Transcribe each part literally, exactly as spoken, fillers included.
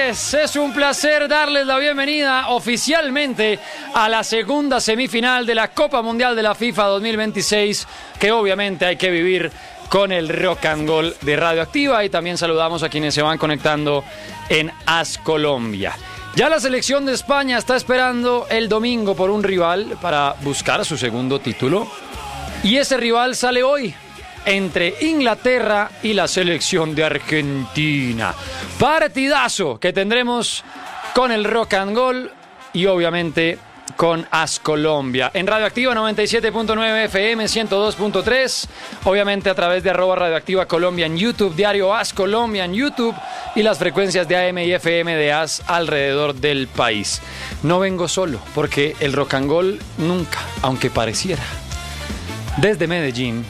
señores, es un placer darles la bienvenida oficialmente a la segunda semifinal de la Copa Mundial de la FIFA dos mil veintiséis, que obviamente hay que vivir con el Rock and Roll de Radioactiva, y también saludamos a quienes se van conectando en AS Colombia. Ya la selección de España está esperando el domingo por un rival para buscar su segundo título, y ese rival sale hoy entre Inglaterra y la selección de Argentina. Partidazo que tendremos con el Rock and Roll y obviamente con AS Colombia. En Radioactiva noventa y siete punto nueve F M, ciento dos punto tres. Obviamente a través de arroba Radioactiva Colombia en YouTube, diario AS Colombia en YouTube y las frecuencias de A M y F M de AS alrededor del país. No vengo solo porque el Rock and Roll nunca, aunque pareciera, desde Medellín,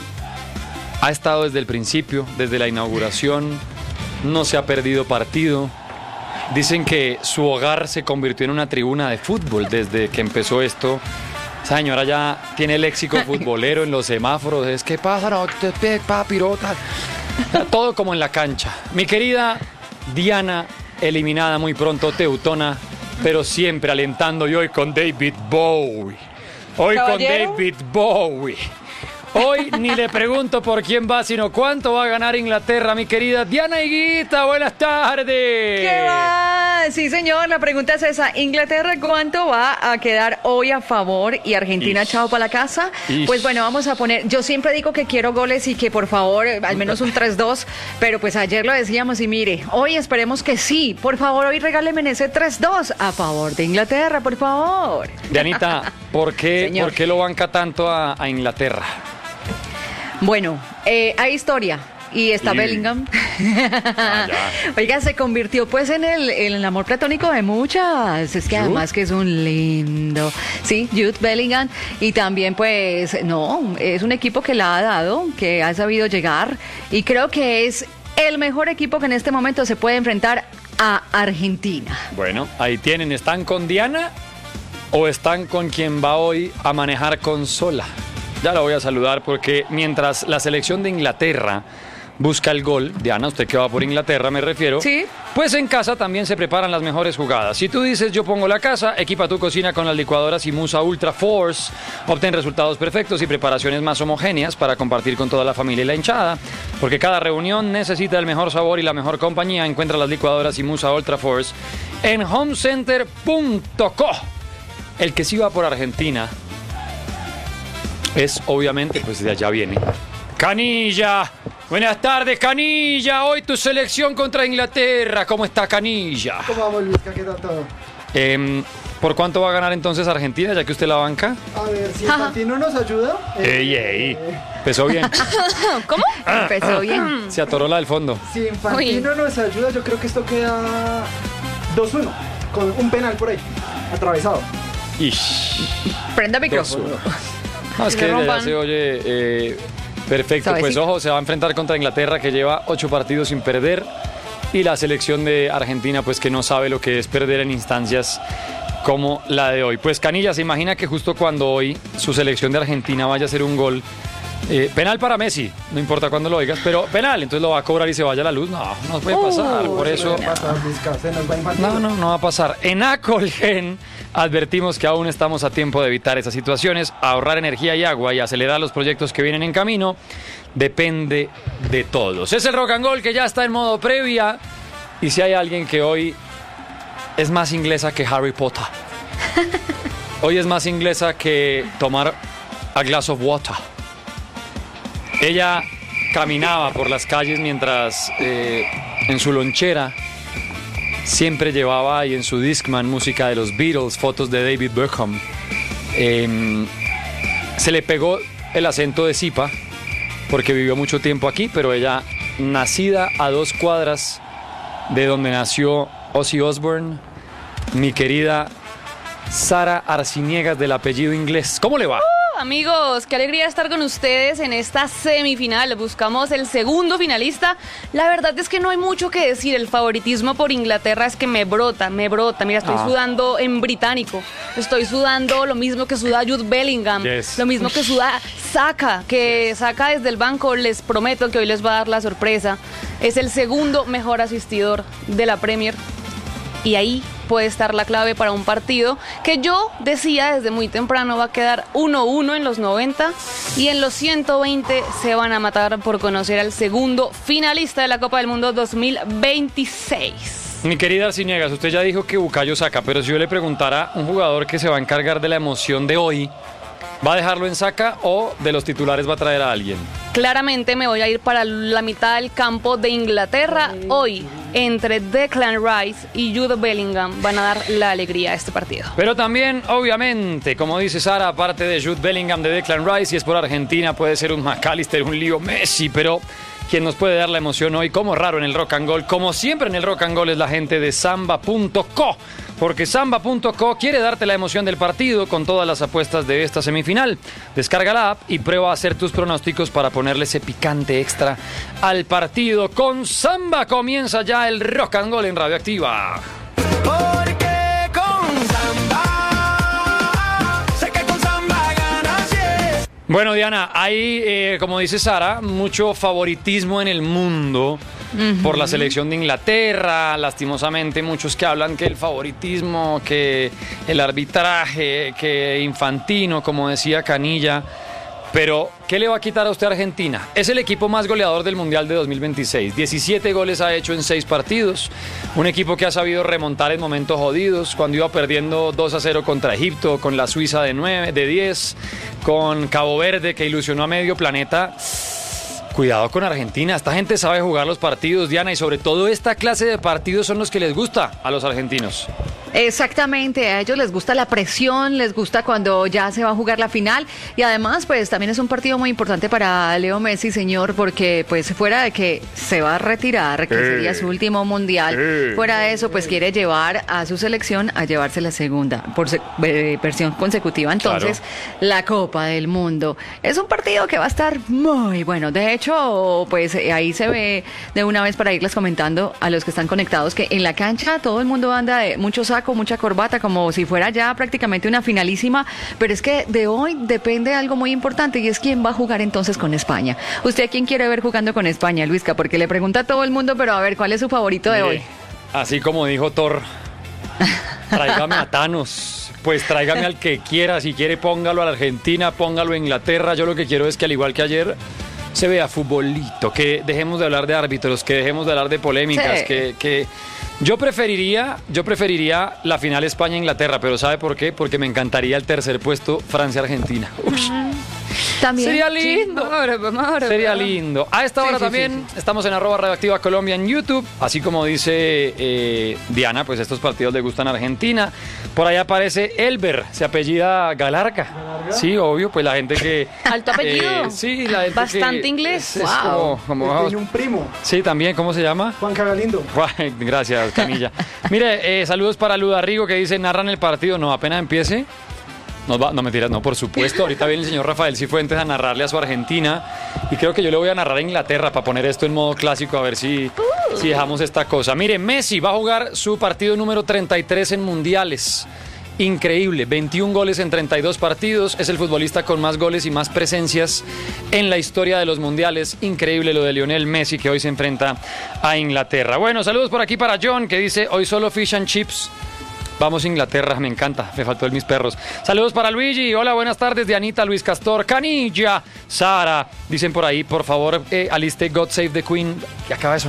ha estado desde el principio, desde la inauguración, no se ha perdido partido. Dicen que su hogar se convirtió en una tribuna de fútbol desde que empezó esto. Esa señora ya tiene léxico futbolero en los semáforos. Es que pasa, no, papirota. Todo como en la cancha. Mi querida Diana, eliminada muy pronto, teutona, pero siempre alentando, y hoy con David Bowie. Hoy ¿Caballero? Con David Bowie. Hoy ni le pregunto por quién va, sino cuánto va a ganar Inglaterra, mi querida Diana Higuita. Buenas tardes. ¿Qué va? Sí, señor, la pregunta es esa. Inglaterra, ¿cuánto va a quedar hoy a favor? Y Argentina, Ish. chao para la casa. Ish. Pues bueno, vamos a poner, yo siempre digo que quiero goles y que por favor, al menos un tres dos, pero pues ayer lo decíamos y mire, hoy esperemos que sí. Por favor, hoy regálenme ese tres dos a favor de Inglaterra, por favor. Dianita, ¿por qué, ¿por qué lo banca tanto a, a Inglaterra? Bueno, eh, hay historia y está y... Bellingham. Ah, Oiga, se convirtió pues en el, en el amor platónico de muchas. Es que ¿Jude? Además que es un lindo. Sí, Jude Bellingham. Y también pues, no, es un equipo que la ha dado, que ha sabido llegar. Y creo que es el mejor equipo que en este momento se puede enfrentar a Argentina. Bueno, ahí tienen. ¿Están con Diana o están con quien va hoy a manejar consola? Ya la voy a saludar porque mientras la selección de Inglaterra busca el gol, Diana, usted que va por Inglaterra me refiero, ¿sí? Pues en casa también se preparan las mejores jugadas. Si tú dices yo pongo la casa, equipa tu cocina con las licuadoras Imusa Ultra Force, obtén resultados perfectos y preparaciones más homogéneas para compartir con toda la familia y la hinchada, porque cada reunión necesita el mejor sabor y la mejor compañía. Encuentra las licuadoras Imusa Ultra Force en homecenter punto co. El que sí va por Argentina es obviamente, pues de allá viene Canilla. Buenas tardes, Canilla. Hoy tu selección contra Inglaterra. ¿Cómo está, Canilla? ¿Cómo vamos, Luis? ¿Qué tal todo? Eh, ¿Por cuánto va a ganar entonces Argentina, ya que usted la banca? A ver, si Infantino nos ayuda. Eh, ey, ey. Eh, Empezó bien. ¿Cómo? Empezó bien. Se atoró la del fondo. Si Infantino Uy. nos ayuda, yo creo que esto queda dos uno, con un penal por ahí, atravesado. Ish. Prenda micrófono. No, es que ya se oye eh, perfecto. Pues ojo, se va a enfrentar contra Inglaterra, que lleva ocho partidos sin perder, y la selección de Argentina, pues que no sabe lo que es perder en instancias como la de hoy. Pues Canilla, se imagina que justo cuando hoy su selección de Argentina vaya a hacer un gol, eh, penal para Messi, no importa cuándo lo oigas, pero penal, entonces lo va a cobrar y se vaya a la luz. No, no puede pasar, uh, por eso... No, no, no va a pasar. En Acolgen advertimos que aún estamos a tiempo de evitar esas situaciones, ahorrar energía y agua y acelerar los proyectos que vienen en camino. Depende de todos. Es el Rock and Roll que ya está en modo previa, y si hay alguien que hoy es más inglesa que Harry Potter, hoy es más inglesa que tomar a glass of water. Ella caminaba por las calles mientras eh, en su lonchera siempre llevaba ahí en su Discman música de los Beatles, fotos de David Beckham. Eh, se le pegó el acento de Zipa porque vivió mucho tiempo aquí, pero ella, nacida a dos cuadras de donde nació Ozzy Osbourne, mi querida Sara Arciniegas, del apellido inglés. ¿Cómo le va? Amigos, qué alegría estar con ustedes en esta semifinal. Buscamos el segundo finalista. La verdad es que no hay mucho que decir. El favoritismo por Inglaterra es que me brota, me brota. Mira, estoy ah. sudando en británico. Estoy sudando lo mismo que suda Jude Bellingham. Yes. Lo mismo que suda Saka, que yes. Saka desde el banco. Les prometo que hoy les va a dar la sorpresa. Es el segundo mejor asistidor de la Premier. Y ahí puede estar la clave para un partido que yo decía desde muy temprano va a quedar uno uno en los noventa y en los ciento veinte se van a matar por conocer al segundo finalista de la Copa del Mundo dos mil veintiséis. Mi querida Arciniegas, usted ya dijo que Bukayo Saka, pero si yo le preguntara a un jugador que se va a encargar de la emoción de hoy, ¿va a dejarlo en Saka o de los titulares va a traer a alguien? Claramente me voy a ir para la mitad del campo de Inglaterra. Hoy, entre Declan Rice y Jude Bellingham, van a dar la alegría a este partido. Pero también, obviamente, como dice Sara, aparte de Jude Bellingham, de Declan Rice, si es por Argentina, puede ser un McAllister, un Leo Messi, pero quien nos puede dar la emoción hoy, como raro en el Rock and Roll, como siempre en el Rock and Roll, es la gente de Samba punto co. Porque Samba punto co quiere darte la emoción del partido con todas las apuestas de esta semifinal. Descarga la app y prueba a hacer tus pronósticos para ponerle ese picante extra al partido. Con Samba comienza ya el Rock and Roll en Radioactiva. Porque con Samba, sé que con Samba ganas, yeah. Bueno, Diana, hay, eh, como dice Sara, mucho favoritismo en el mundo uh-huh. por la selección de Inglaterra. Lastimosamente, muchos que hablan que el favoritismo, que el arbitraje, que Infantino, como decía Canilla. Pero, ¿qué le va a quitar a usted a Argentina? Es el equipo más goleador del Mundial de dos mil veintiséis. diecisiete goles ha hecho en seis partidos. Un equipo que ha sabido remontar en momentos jodidos. Cuando iba perdiendo dos a cero contra Egipto, con la Suiza de nueve, de diez, con Cabo Verde, que ilusionó a medio planeta. Cuidado con Argentina. Esta gente sabe jugar los partidos, Diana, y sobre todo esta clase de partidos son los que les gusta a los argentinos. Exactamente, a ellos les gusta la presión, les gusta cuando ya se va a jugar la final y además pues también es un partido muy importante para Leo Messi, señor, porque pues fuera de que se va a retirar, que eh, sería su último mundial, eh, fuera de eso pues quiere llevar a su selección a llevarse la segunda por se, eh, versión consecutiva, entonces claro. La Copa del Mundo. Es un partido que va a estar muy bueno, de hecho pues ahí se ve de una vez para irles comentando a los que están conectados que en la cancha todo el mundo anda de mucho saco, mucha corbata, como si fuera ya prácticamente una finalísima, pero es que de hoy depende algo muy importante y es quién va a jugar entonces con España. ¿Usted a quién quiere ver jugando con España, Luisca? Porque le pregunta a todo el mundo, pero a ver, ¿cuál es su favorito de Mire, hoy? Así como dijo Thor, tráigame a Thanos, pues tráigame al que quiera, si quiere póngalo a la Argentina, póngalo a Inglaterra, yo lo que quiero es que al igual que ayer se vea futbolito, que dejemos de hablar de árbitros, que dejemos de hablar de polémicas, sí. que... que Yo preferiría, yo preferiría la final España-Inglaterra, pero ¿sabe por qué? Porque me encantaría el tercer puesto Francia-Argentina. También. Sería lindo. Sí, ahora, ahora, Sería ahora. lindo. A esta hora sí, sí, también sí, sí. estamos en arroba Radioactiva Colombia en YouTube. Así como dice eh, Diana, pues estos partidos le gustan a Argentina. Por ahí aparece Elber, se apellida Galarga. ¿Galarga? Sí, obvio, pues la gente que... Alto apellido. Eh, sí, la gente Bastante que inglés. Es, es wow. como, como, Tiene un primo. Sí, también, ¿cómo se llama? Juan Cagalindo. Gracias, Canilla. Mire, eh, saludos para Ludarrigo que dice, narran el partido. No, apenas empiece. No, va, no mentiras, no, por supuesto. Ahorita viene el señor Rafael Cifuentes a narrarle a su Argentina. Y creo que yo le voy a narrar a Inglaterra para poner esto en modo clásico, a ver si, uh. si dejamos esta cosa. Mire, Messi va a jugar su partido número treinta y tres en mundiales. Increíble, veintiún goles en treinta y dos partidos. Es el futbolista con más goles y más presencias en la historia de los mundiales. Increíble lo de Lionel Messi, que hoy se enfrenta a Inglaterra. Bueno, saludos por aquí para John, que dice, hoy solo fish and chips. Vamos Inglaterra, me encanta, me faltó el mis perros. Saludos para Luigi, hola, buenas tardes, Dianita, Luis Castor, Canilla, Sara. Dicen por ahí, por favor, eh, aliste God Save the Queen, que acaba de sonar.